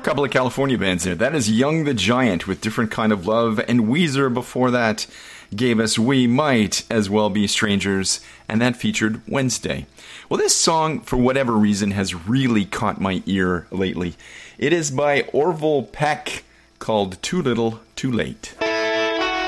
Couple of California bands there. That is Young the Giant with Different Kind of Love, and Weezer before that gave us We Might As Well Be Strangers, and that featured Wednesday. Well, this song, for whatever reason, has really caught my ear lately. It is by Orville Peck, called Too Little, Too Late.